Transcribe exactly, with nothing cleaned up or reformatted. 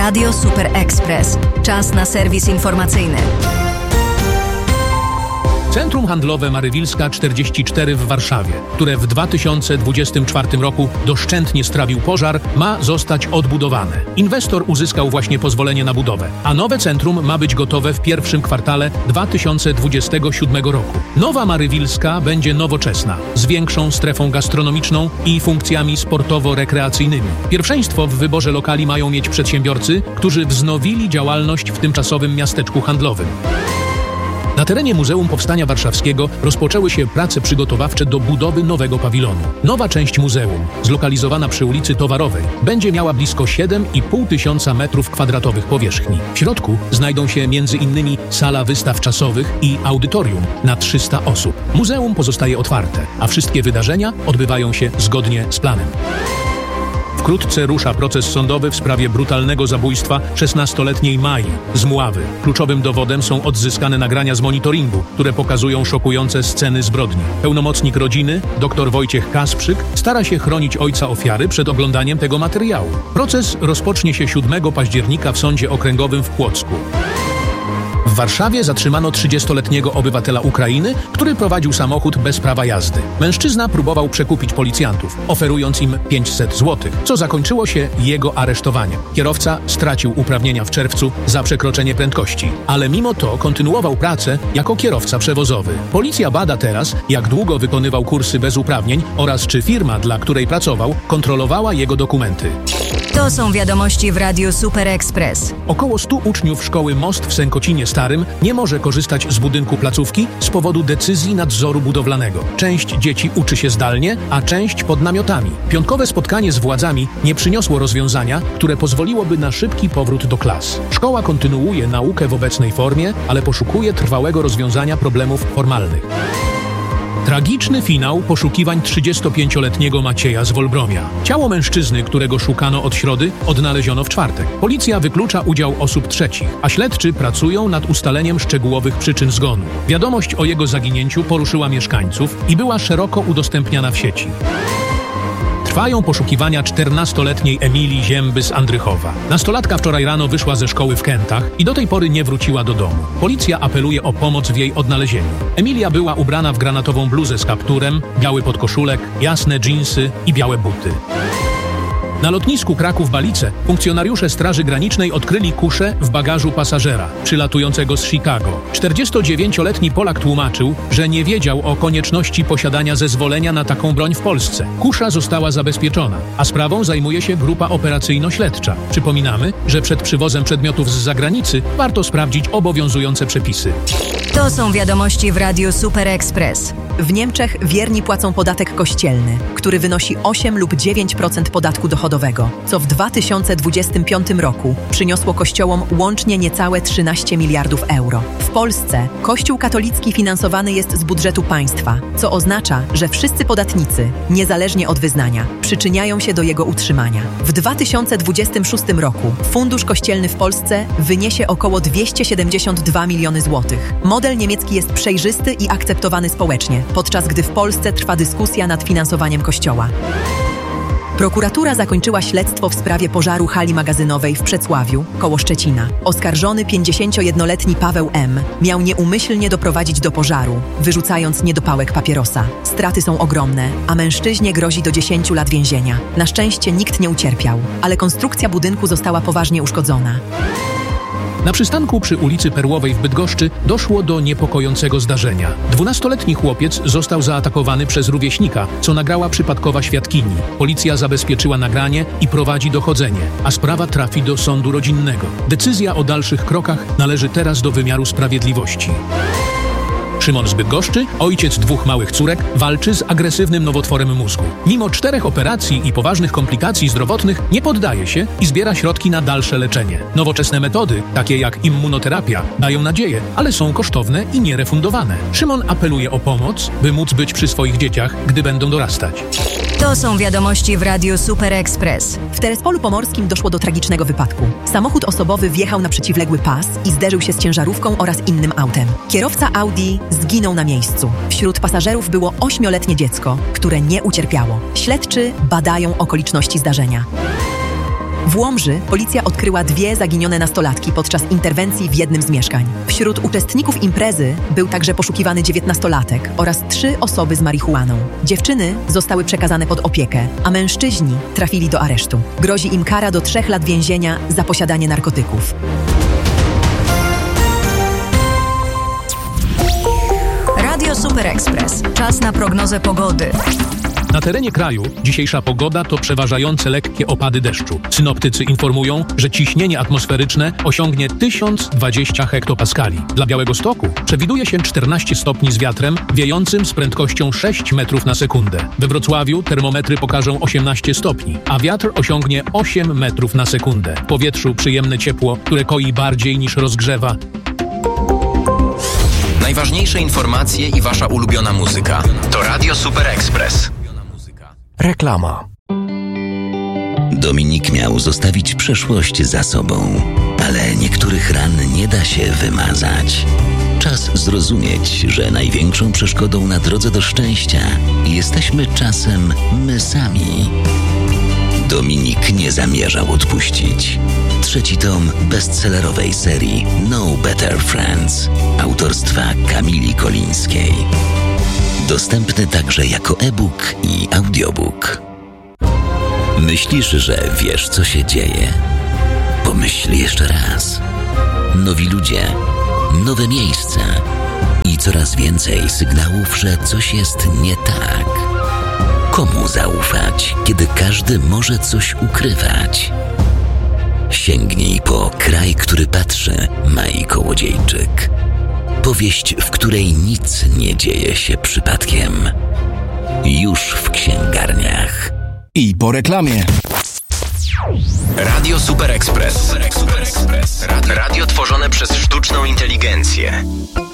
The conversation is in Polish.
Radio Super Express. Czas na serwis informacyjny. Centrum Handlowe Marywilska czterdzieści cztery w Warszawie, które w dwa tysiące dwudziestym czwartym roku doszczętnie strawił pożar, ma zostać odbudowane. Inwestor uzyskał właśnie pozwolenie na budowę, a nowe centrum ma być gotowe w pierwszym kwartale dwa tysiące dwudziestego siódmego roku. Nowa Marywilska będzie nowoczesna, z większą strefą gastronomiczną i funkcjami sportowo-rekreacyjnymi. Pierwszeństwo w wyborze lokali mają mieć przedsiębiorcy, którzy wznowili działalność w tymczasowym miasteczku handlowym. Na terenie Muzeum Powstania Warszawskiego rozpoczęły się prace przygotowawcze do budowy nowego pawilonu. Nowa część muzeum, zlokalizowana przy ulicy Towarowej, będzie miała blisko siedem i pół tysiąca metrów kwadratowych powierzchni. W środku znajdą się między innymi sala wystaw czasowych i audytorium na trzysta osób. Muzeum pozostaje otwarte, a wszystkie wydarzenia odbywają się zgodnie z planem. Wkrótce rusza proces sądowy w sprawie brutalnego zabójstwa szesnastoletniej Mai z Mławy. Kluczowym dowodem są odzyskane nagrania z monitoringu, które pokazują szokujące sceny zbrodni. Pełnomocnik rodziny, dr Wojciech Kasprzyk, stara się chronić ojca ofiary przed oglądaniem tego materiału. Proces rozpocznie się siódmego października w Sądzie Okręgowym w Płocku. W Warszawie zatrzymano trzydziestoletniego obywatela Ukrainy, który prowadził samochód bez prawa jazdy. Mężczyzna próbował przekupić policjantów, oferując im pięćset złotych, co zakończyło się jego aresztowaniem. Kierowca stracił uprawnienia w czerwcu za przekroczenie prędkości, ale mimo to kontynuował pracę jako kierowca przewozowy. Policja bada teraz, jak długo wykonywał kursy bez uprawnień oraz czy firma, dla której pracował, kontrolowała jego dokumenty. To są wiadomości w Radiu Super Express. Około stu uczniów szkoły Most w Sękocinie Starym nie może korzystać z budynku placówki z powodu decyzji nadzoru budowlanego. Część dzieci uczy się zdalnie, a część pod namiotami. Piątkowe spotkanie z władzami nie przyniosło rozwiązania, które pozwoliłoby na szybki powrót do klas. Szkoła kontynuuje naukę w obecnej formie, ale poszukuje trwałego rozwiązania problemów formalnych. Tragiczny finał poszukiwań trzydziestopięcioletniego Macieja z Wolbromia. Ciało mężczyzny, którego szukano od środy, odnaleziono w czwartek. Policja wyklucza udział osób trzecich, a śledczy pracują nad ustaleniem szczegółowych przyczyn zgonu. Wiadomość o jego zaginięciu poruszyła mieszkańców i była szeroko udostępniana w sieci. Trwają poszukiwania czternastoletniej Emilii Zięby z Andrychowa. Nastolatka wczoraj rano wyszła ze szkoły w Kętach i do tej pory nie wróciła do domu. Policja apeluje o pomoc w jej odnalezieniu. Emilia była ubrana w granatową bluzę z kapturem, biały podkoszulek, jasne dżinsy i białe buty. Na lotnisku Kraków-Balice funkcjonariusze Straży Granicznej odkryli kuszę w bagażu pasażera przylatującego z Chicago. czterdziestodziewięcioletni Polak tłumaczył, że nie wiedział o konieczności posiadania zezwolenia na taką broń w Polsce. Kusza została zabezpieczona, a sprawą zajmuje się grupa operacyjno-śledcza. Przypominamy, że przed przywozem przedmiotów z zagranicy warto sprawdzić obowiązujące przepisy. To są wiadomości w Radiu Super Express. W Niemczech wierni płacą podatek kościelny, który wynosi osiem lub dziewięć procent podatku dochodowego, co w dwa tysiące dwudziestym piątym roku przyniosło kościołom łącznie niecałe trzynaście miliardów euro. W Polsce Kościół katolicki finansowany jest z budżetu państwa, co oznacza, że wszyscy podatnicy, niezależnie od wyznania, przyczyniają się do jego utrzymania. W dwa tysiące dwudziestym szóstym roku fundusz kościelny w Polsce wyniesie około dwieście siedemdziesiąt dwa miliony złotych. Model niemiecki jest przejrzysty i akceptowany społecznie, podczas gdy w Polsce trwa dyskusja nad finansowaniem kościoła. Prokuratura zakończyła śledztwo w sprawie pożaru hali magazynowej w Przecławiu, koło Szczecina. Oskarżony pięćdziesięciojednoletni Paweł M. miał nieumyślnie doprowadzić do pożaru, wyrzucając niedopałek papierosa. Straty są ogromne, a mężczyźnie grozi do dziesięciu lat więzienia. Na szczęście nikt nie ucierpiał, ale konstrukcja budynku została poważnie uszkodzona. Na przystanku przy ulicy Perłowej w Bydgoszczy doszło do niepokojącego zdarzenia. Dwunastoletni chłopiec został zaatakowany przez rówieśnika, co nagrała przypadkowa świadkini. Policja zabezpieczyła nagranie i prowadzi dochodzenie, a sprawa trafi do sądu rodzinnego. Decyzja o dalszych krokach należy teraz do wymiaru sprawiedliwości. Szymon z Bydgoszczy, ojciec dwóch małych córek, walczy z agresywnym nowotworem mózgu. Mimo czterech operacji i poważnych komplikacji zdrowotnych nie poddaje się i zbiera środki na dalsze leczenie. Nowoczesne metody, takie jak immunoterapia, dają nadzieję, ale są kosztowne i nierefundowane. Szymon apeluje o pomoc, by móc być przy swoich dzieciach, gdy będą dorastać. To są wiadomości w Radiu Super Express. W Terespolu Pomorskim doszło do tragicznego wypadku. Samochód osobowy wjechał na przeciwległy pas i zderzył się z ciężarówką oraz innym autem. Kierowca Audi zginął na miejscu. Wśród pasażerów było ośmioletnie dziecko, które nie ucierpiało. Śledczy badają okoliczności zdarzenia. W Łomży policja odkryła dwie zaginione nastolatki podczas interwencji w jednym z mieszkań. Wśród uczestników imprezy był także poszukiwany dziewiętnastolatek oraz trzy osoby z marihuaną. Dziewczyny zostały przekazane pod opiekę, a mężczyźni trafili do aresztu. Grozi im kara do trzech lat więzienia za posiadanie narkotyków. Radio Super Express. Czas na prognozę pogody. Na terenie kraju dzisiejsza pogoda to przeważające lekkie opady deszczu. Synoptycy informują, że ciśnienie atmosferyczne osiągnie tysiąc dwadzieścia hektopaskali. Dla Białegostoku przewiduje się czternaście stopni z wiatrem wiejącym z prędkością sześć metrów na sekundę. We Wrocławiu termometry pokażą osiemnaście stopni, a wiatr osiągnie osiem metrów na sekundę. W powietrzu przyjemne ciepło, które koi bardziej niż rozgrzewa. Najważniejsze informacje i wasza ulubiona muzyka to Radio Super Express. Reklama. Dominik miał zostawić przeszłość za sobą, ale niektórych ran nie da się wymazać. Czas zrozumieć, że największą przeszkodą na drodze do szczęścia jesteśmy czasem my sami. Dominik nie zamierzał odpuścić. Trzeci tom bestsellerowej serii No Better Friends autorstwa Kamili Kolińskiej. Dostępny także jako e-book i audiobook. Myślisz, że wiesz, co się dzieje? Pomyśl jeszcze raz. Nowi ludzie, nowe miejsca i coraz więcej sygnałów, że coś jest nie tak. Komu zaufać, kiedy każdy może coś ukrywać? Sięgnij po Kraj, który patrzy, Mai Kołodziejczyk. Powieść, w której nic nie dzieje się przypadkiem. Już w księgarniach. I po reklamie. Radio Super Express. Radio tworzone przez sztuczną inteligencję.